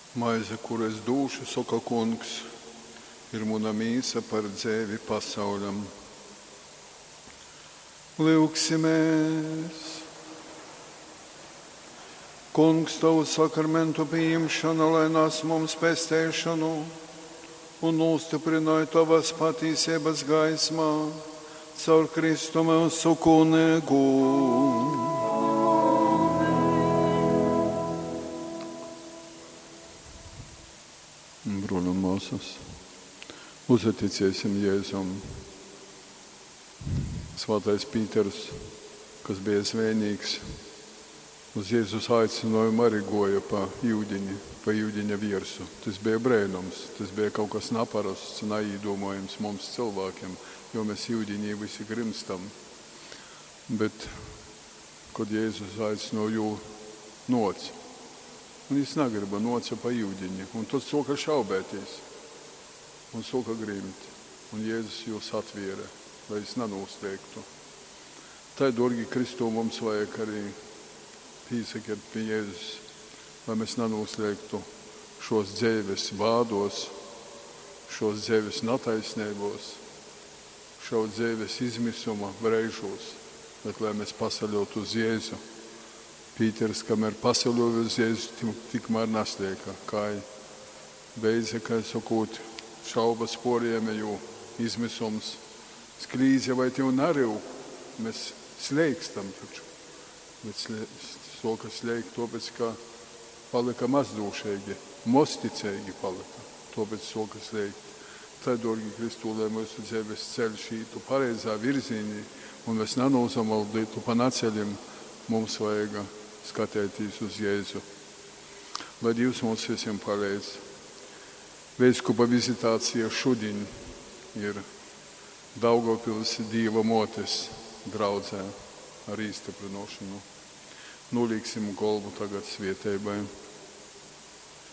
Maize, kur es dūšu, saka kungs, ir mana mīsa par dzēvi pasauļam. Lūksimies! Kungs, tavu sakramentu pieņemšana, lai nes mums pestēšanu un nostiprināja tavas patiesības gaismā caur Kristu mūsu kungu. Brūļi un māsas, uzticēsim Jēzum. Svētais Pīters, kas bija svēnīgs, uz Jēzus aicinājumu arī goja pa jūdiņa viersu. Tas bija brēnums, tas bija kaut kas neparasts, neīdomājams mums cilvēkiem, jo mēs jūdiņī visi grimstam. Bet, kad Jēzus aicināja jū noc, un viņš negriba noca pa jūdiņu, un tad soka šaubēties, un soka grimt, un Jēzus jūs atviera, lai es nenūsteiktu. Tā, dorgi Kristū, mums vajag arī pīsakiet pie Jēzus, lai mēs nenūsteiktu šos dzēves vādos, šos dzēves nataisnībos, šo dzēves izmisuma reižos, bet lai mēs pasaļotu uz Jēzu. Pīters, kamēr pasaļoja uz Jēzu, tikmēr nastieka, kā beidza, kā sakot, šaubas poriem, jo izmisums skrīzja vai tev narīv, mēs slēgstam taču, bet soka slēgt, tāpēc, ka palika mazdūšēgi, mosticēgi palika, tāpēc soka slēgt. Tā, dorgi Kristū, lai mūsu dzēves ceļš ītu pareizā virzīnī, un mēs nenozamaldītu pa naceļiem, mums vajag skatēties uz Jēzu. Lai Dievs mums visiem palīdz. Vēskupa vizitācija šodien ir Daugavpils Dieva motes draudzē ar īstiprinošanu. Nolīksim golbu tagad svietēbai.